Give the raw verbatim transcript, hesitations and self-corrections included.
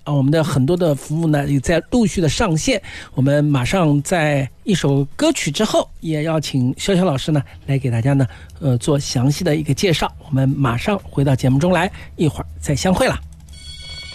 啊，我们的很多的服务呢也在陆续的上线。我们马上在一首歌曲之后，也要请潇潇老师呢来给大家呢呃做详细的一个介绍。我们马上回到节目中来，一会儿再相会了。